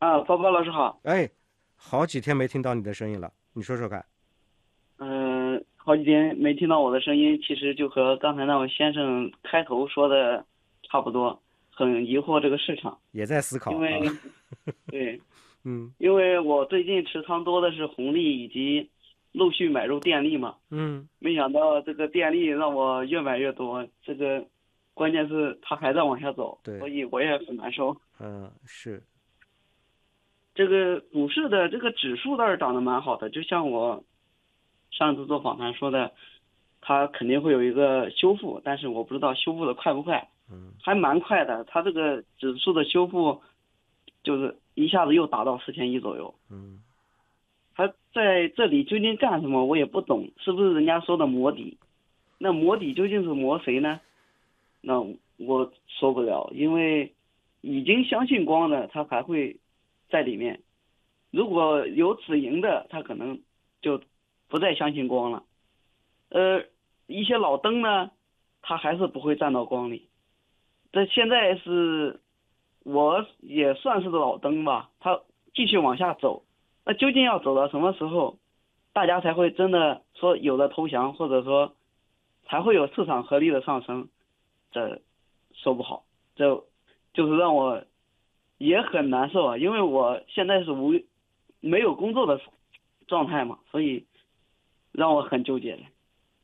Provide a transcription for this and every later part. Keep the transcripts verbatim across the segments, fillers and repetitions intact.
啊，包包老师好。 哎，好几天没听到你的声音了，你说说看。 嗯、好几天没听到我的声音，其实就和刚才那位先生开头说的差不多，很疑惑这个市场。 也在思考啊。 因为对， 嗯因为我最近持仓多的是红利以及陆续买入电力嘛， 嗯， 没想到这个电力让我越买越多，这个关键是它还在往下走， 对。 所以我也很难受。 嗯，是。 这个股市的这个指数倒是涨得蛮好的，就像我上次做访谈说的，它肯定会有一个修复，但是我不知道修复的快不快， 嗯还蛮快的。它这个指数的修复就是一下子又达到四千一左右。 嗯， 它在这里究竟干什么，我也不懂，是不是人家说的磨底？那磨底究竟是磨谁呢？那我说不了，因为已经相信光的，他还会在里面。如果有止盈的，他可能就不再相信光了。呃，一些老灯呢，他还是不会站到光里。这现在是我也算是老灯吧，他继续往下走，那究竟要走到什么时候，大家才会真的说有的投降，或者说才会有市场合理的上升？这说不好，这就是让我也很难受啊，因为我现在是无没有工作的状态嘛，所以让我很纠结的。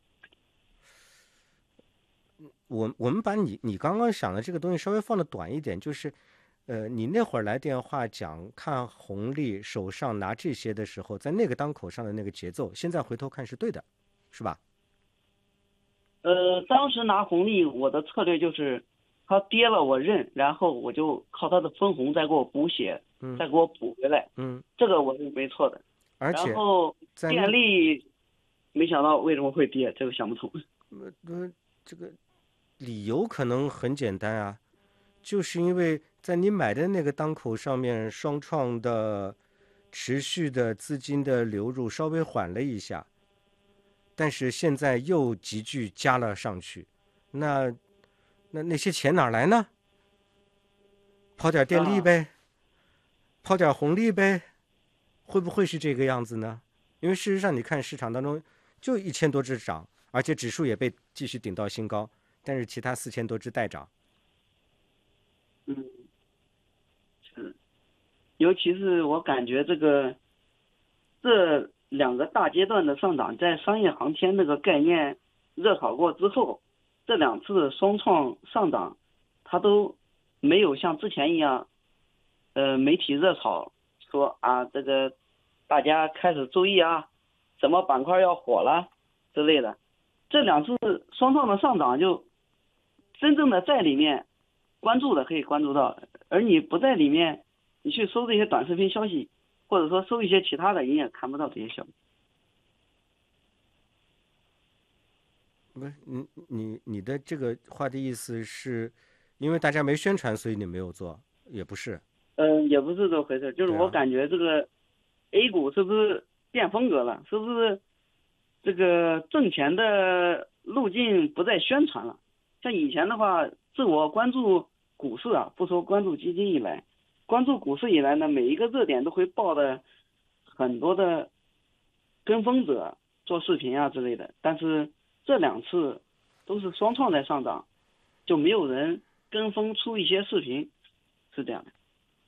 我我们把你你刚刚想的这个东西稍微放的短一点，就是，呃，你那会儿来电话讲看红利，手上拿这些的时候，在那个当口上的那个节奏，现在回头看是对的，是吧？ 呃，当时拿红利，我的策略就是，它跌了我认，然后我就靠它的分红再给我补血， 嗯再给我补回来， 嗯， 这个我是没错的。然而且后电在那力，没想到为什么会跌，这个想不通。 呃呃这个理由可能很简单啊，就是因为在你买的那个当口上面，双创的持续的资金的流入稍微缓了一下，但是现在又急剧加了上去，那那那些钱哪儿来呢？抛点电力啊， 呗，抛点红利呗，会不会是这个样子呢？因为事实上，你看市场当中就一千多只涨，而且指数也被继续顶到新高，但是其他四千多只待涨。 嗯，是，尤其是我感觉这个这两个大阶段的上涨，在商业航天这个概念热炒过之后，这两次的双创上涨，它都没有像之前一样，呃，媒体热炒说啊，这个大家开始注意啊，什么板块要火了之类的。这两次双创的上涨，就真正的在里面关注的可以关注到，而你不在里面，你去搜这些短视频消息，或者说搜一些其他的，你也看不到这些消息。 不是你你你的这个话的意思是，因为大家没宣传，所以你没有做，也不是。 嗯，也不是这回事，就是对啊。 我感觉这个 A 股是不是变风格了？是不是这个挣钱的路径不再宣传了？像以前的话，自我关注股市啊，不说关注基金以来，关注股市以来呢，每一个热点都会报的很多的跟风者做视频啊之类的，但是这两次都是双创在上涨，就没有人跟风出一些视频，是这样的。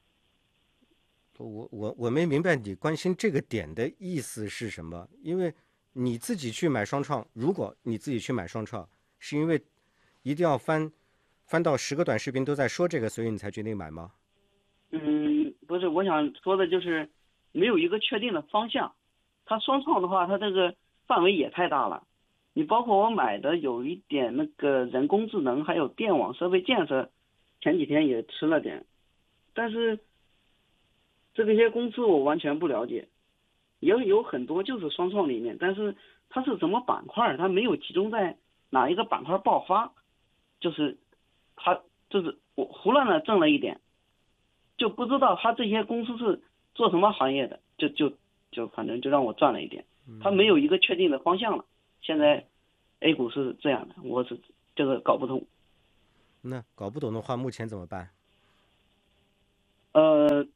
我我我没明白你关心这个点的意思是什么，因为你自己去买双创，如果你自己去买双创，是因为一定要翻翻到十个短视频都在说这个，所以你才决定买吗？ 嗯，不是，我想说的就是没有一个确定的方向。它双创的话，它这个范围也太大了。你包括我买的有一点那个人工智能，还有电网设备建设，前几天也吃了点，但是这个些公司我完全不了解，也有很多就是双创里面，但是它是什么板块它没有集中在哪一个板块爆发，就是它就是我胡乱的挣了一点。就不知道他这些公司是做什么行业的，就就就反正就让我赚了一点，他没有一个确定的方向了。现在 A 股是这样的，我是这个搞不通。 那搞不懂的话，目前怎么办？ 呃，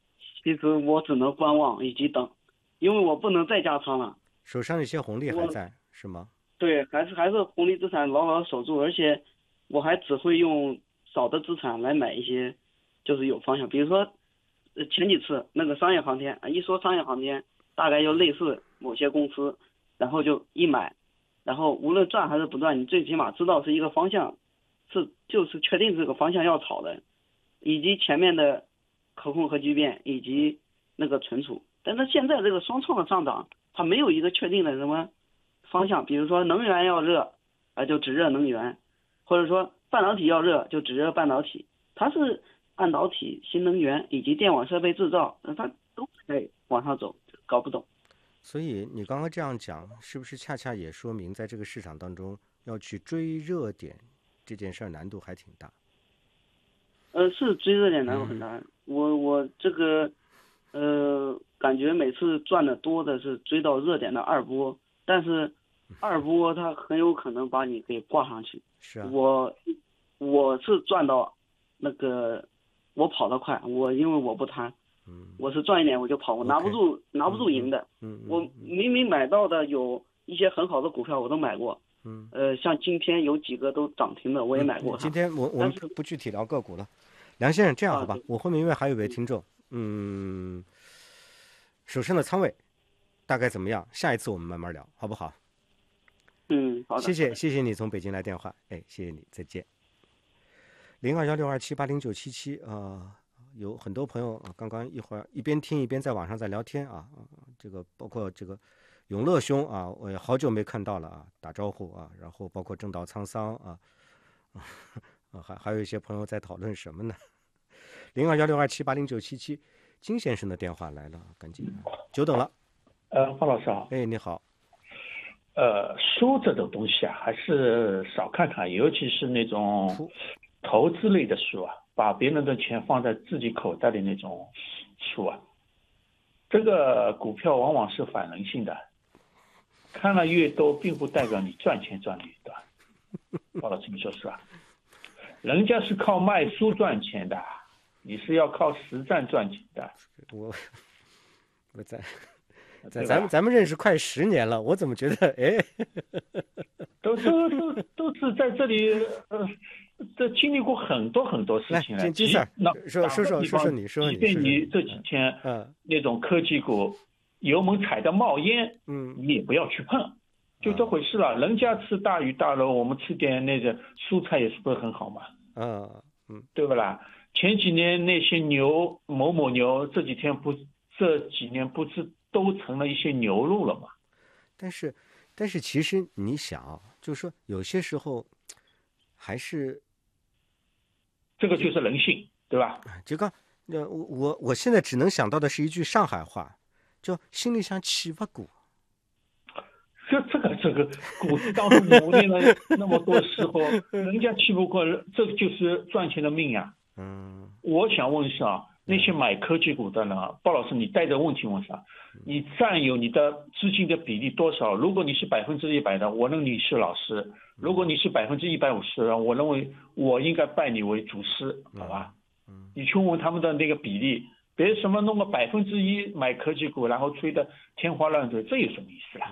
其实我只能观望以及等，因为我不能再加仓了。 手上的一些红利还我在是吗？ 对，还是还是红利资产牢牢守住，而且我还只会用少的资产来买一些，就是有方向。比如说，呃前几次那个商业航天，啊一说商业航天，大概就类似某些公司，然后就一买，然后无论赚还是不赚，你最起码知道是一个方向，是就是确定这个方向要炒的，以及前面的可控核聚变以及那个存储。但是现在这个双创的上涨，它没有一个确定的什么方向，比如说能源要热，啊就只热能源，或者说半导体要热就只热半导体，它是半导体、新能源以及电网设备制造，呃它都在往上走，搞不懂。 所以你刚刚这样讲，是不是恰恰也说明在这个市场当中要去追热点这件事儿难度还挺大？ 呃，是追热点难度很大，我我这个呃感觉每次赚的多的是追到热点的二波，但是二波它很有可能把你给挂上去。 是啊， 我我是赚到那个，我跑得快，我因为我不贪， 嗯我是赚一点我就跑，我拿不 ，OK， 住拿不住嗯赢的。 嗯我嗯嗯明明买到的有一些很好的股票我都买过， 嗯， 呃，像今天有几个都涨停的我也买过它。 今天我我们但是不不具体聊个股了，梁先生这样啊， 好吧对，？ 我后面因为还有位听众，嗯，手上的仓位大概怎么样？下一次我们慢慢聊，好不好？ 嗯，好的， 谢谢谢谢你从北京来电话，哎，谢谢你，再见。零二幺六二七八零九七七啊，有很多朋友啊，刚刚一会儿一边听一边在网上在聊天啊，啊这个包括这个永乐兄啊，我也好久没看到了啊，打招呼啊，然后包括正道沧桑啊，啊还还有一些朋友在讨论什么呢？零二幺六二七八零九七七，金先生的电话来了，赶紧，久等了。 呃，方老师好。 哎，你好。 呃，书这种东西啊，还是少看看，尤其是那种投资类的书啊，把别人的钱放在自己口袋里那种书啊，这个股票往往是反人性的，看了越多，并不代表你赚钱赚的越多。方老师，你说是吧？人家是靠卖书赚钱的，你是要靠实战赚钱的。 我我在。咱咱们咱们认识快十年了，我怎么觉得哎， 都都都都是在这里呃，这经历过很多很多事情了。 金金 Sir， 那说说说说说你说你， 即便你这几天嗯那种科技股油门踩得冒烟， 嗯， 你也不要去碰，就这回事了。人家吃大鱼大肉，我们吃点那个蔬菜也是不是很好嘛？ 嗯嗯， 对不啦？前几年那些牛某某牛，这几天不这几年不是都成了一些牛肉了吗？ 但是，但是其实你想，就是说有些时候还是这个就是人性，对吧？ 就刚呃我我我现在只能想到的是一句上海话，叫心里想起不过。 这这个这个股市当中努力了那么多时候，人家气不过，这就是赚钱的命呀。 嗯， 我想问一下，那些买科技股的人啊，鲍老师，你带着问题问啥？你占有你的资金的比例多少？如果你是百分之一百的，我认为你是老师；如果你是百分之一百五十的，我认为我应该拜你为祖师，好吧？你去问他们的那个比例，别什么弄个百分之一买科技股，然后吹得天花乱坠，这有什么意思啦？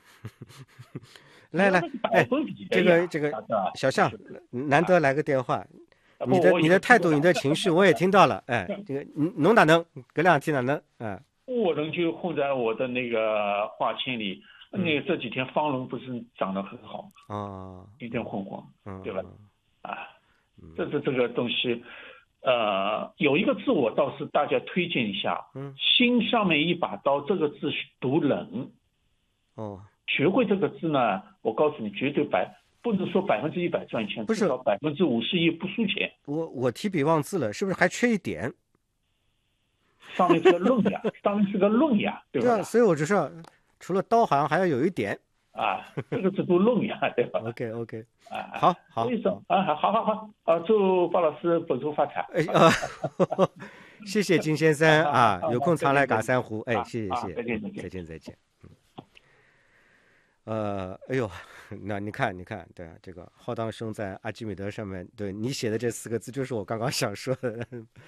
来来，哎，这个这个小象，难得来个电话，你的你的态度，你的情绪我也听到了，哎，这个侬哪能，搿两天哪能，哎， 我人就混在我的那个话签里，那个这几天方龙不是涨得很好吗？ 啊， 一天混混，对吧？啊， 嗯这是这个东西，呃，有一个字我倒是大家推荐一下， 嗯， 心上面一把刀，这个字读冷， 哦。 学会这个字呢，我告诉你，绝对百不能说百分之一百赚钱， 不是至少百分之五十一不输钱。 我我提笔忘字了，是不是还缺一点？ 上面是个论呀，上面是个论呀，对吧？ 对啊，所以我就说，除了刀，好像还要有一点啊，这个是读论呀，对吧 ？OK OK， 啊， 好好， 所以说啊，好好好啊，祝鲍老师本周发财。 哎啊，谢谢金先生啊，有空常来嘎三湖，哎，谢谢谢谢， 再见再见再见再见。呃，哎呦，那你看，你看，对啊，这个浩荡生在阿基米德上面，对你写的这四个字，就是我刚刚想说的。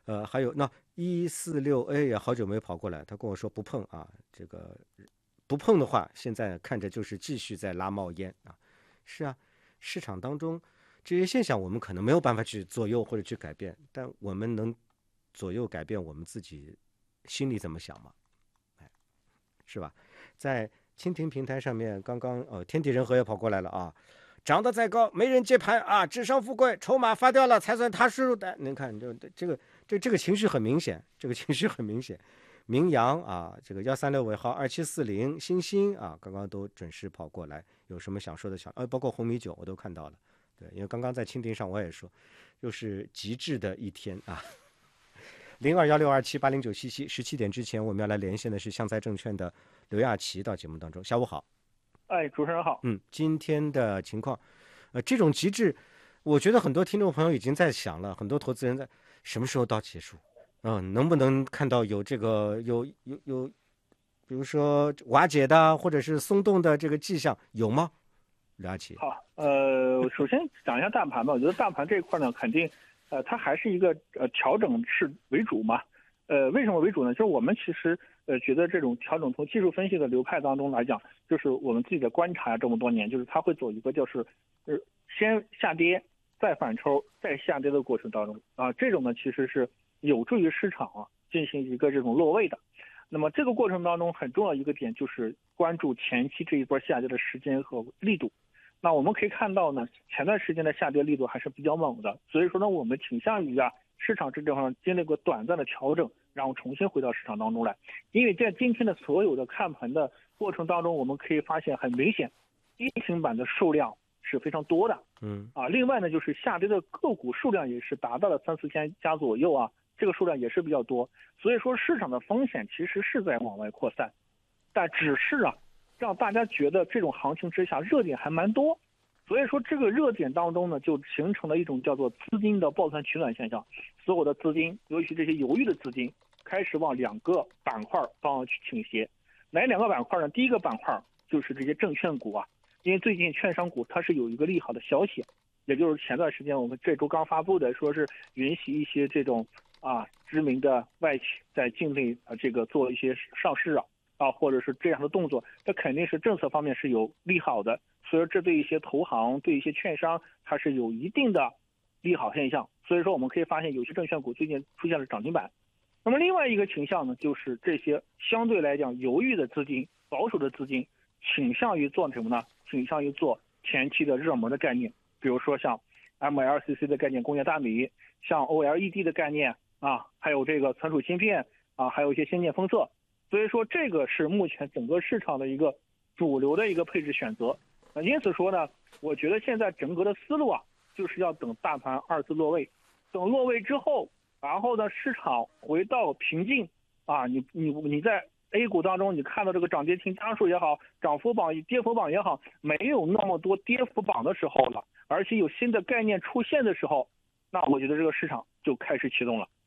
呃，还有那一四六 A 也好久没跑过来，他跟我说不碰啊，这个不碰的话，现在看着就是继续在拉冒烟啊。是啊，市场当中这些现象我们可能没有办法去左右或者去改变，但我们能左右改变我们自己心里怎么想吗？哎，是吧？在蜻蜓平台上面，刚刚呃天地人和也跑过来了啊。长得再高没人接盘啊，智商富贵，筹码发掉了才算踏实入袋。您看，这这个这这个情绪很明显，这个情绪很明显。明阳啊，这个幺三六尾号二七四零，星星啊，刚刚都准时跑过来，有什么想说的想？呃，包括红米酒我都看到了，对，因为刚刚在蜻蜓上我也说，又是极致的一天啊。零二幺六二七八零九七七，十七点之前我们要来连线的是向灾证券的刘亚琪到节目当中，下午好。 哎，主持人好。 嗯，今天的情况，呃，这种极致，我觉得很多听众朋友已经在想了，很多投资人在什么时候到结束？嗯、呃，能不能看到有这个有有有，比如说瓦解的或者是松动的这个迹象，有吗？了解。 好，呃，首先讲一下大盘吧。我觉得大盘这一块呢，肯定，呃，它还是一个呃调整式为主嘛。呃，为什么为主呢？就是我们其实呃觉得这种调整从技术分析的流派当中来讲，就是我们自己的观察这么多年，就是它会走一个就是呃先下跌再反抽再下跌的过程当中啊，这种呢其实是有助于市场啊进行一个这种落位的。那么这个过程当中很重要一个点就是关注前期这一波下跌的时间和力度。那我们可以看到呢，前段时间的下跌力度还是比较猛的，所以说呢，我们倾向于啊，市场这地方经历过短暂的调整，然后重新回到市场当中来。因为在今天的所有的看盘的过程当中，我们可以发现很明显，跌停板的数量是非常多的， 嗯啊，另外呢，就是下跌的个股数量也是达到了三四千家左右啊，这个数量也是比较多，所以说市场的风险其实是在往外扩散，但只是啊。让大家觉得这种行情之下热点还蛮多，所以说这个热点当中呢，就形成了一种叫做资金的抱团取暖现象。所有的资金，尤其这些犹豫的资金，开始往两个板块方向去倾斜。哪两个板块呢？第一个板块就是这些证券股啊，因为最近券商股它是有一个利好的消息，也就是前段时间我们这周刚发布的，说是允许一些这种啊知名的外企在境内啊这个做一些上市啊。啊，或者是这样的动作，这肯定是政策方面是有利好的，所以这对一些投行、对一些券商，它是有一定的利好现象。所以说，我们可以发现有些证券股最近出现了涨停板。那么另外一个倾向呢，就是这些相对来讲犹豫的资金、保守的资金，倾向于做什么呢？倾向于做前期的热门的概念，比如说像 M L C C 的概念、工业大米，像 O L E D 的概念啊，还有这个存储芯片啊，还有一些先进封测。所以说，这个是目前整个市场的一个主流的一个配置选择。那因此说呢，我觉得现在整个的思路啊，就是要等大盘二次落位，等落位之后，然后呢，市场回到平静啊，你你你在 A 股当中，你看到这个涨跌停家数也好，涨幅榜、跌幅榜也好，没有那么多跌幅榜的时候了，而且有新的概念出现的时候，那我觉得这个市场就开始启动了。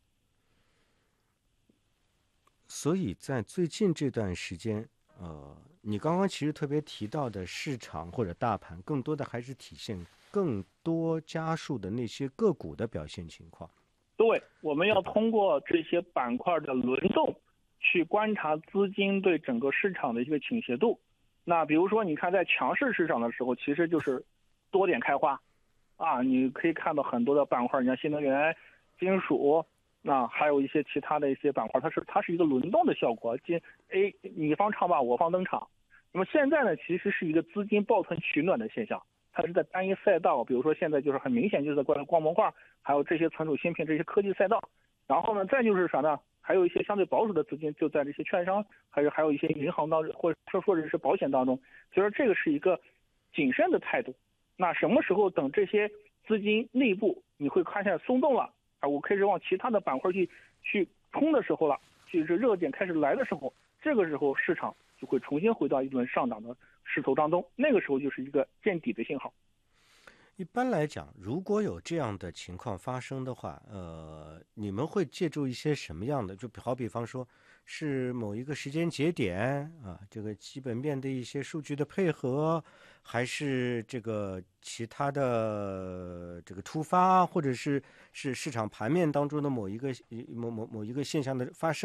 所以在最近这段时间，呃，你刚刚其实特别提到的市场或者大盘，更多的还是体现更多家数的那些个股的表现情况。 对，我们要通过这些板块的轮动，去观察资金对整个市场的一个倾斜度。那比如说，你看在强势市场的时候，其实就是多点开花，啊，你可以看到很多的板块，你像新能源、金属。那还有一些其他的一些板块，它是它是一个轮动的效果，今 A 你方唱罢我方登场。那么现在呢，其实是一个资金抱团取暖的现象，它是在单一赛道，比如说现在就是很明显就是在关于光模块，还有这些存储芯片这些科技赛道。然后呢，再就是啥呢？还有一些相对保守的资金就在这些券商，还有还有一些银行当中，或者说或者是保险当中。所以说这个是一个谨慎的态度。那什么时候等这些资金内部你会看见松动了？啊，我开始往其他的板块去去冲的时候了，就是热点开始来的时候，这个时候市场就会重新回到一轮上涨的势头当中，那个时候就是一个见底的信号。 一般来讲，如果有这样的情况发生的话，呃，你们会借助一些什么样的？就好比方说，是某一个时间节点啊，这个基本面的一些数据的配合，还是这个其他的这个突发，或者是是市场盘面当中的某一个某某某一个现象的发生？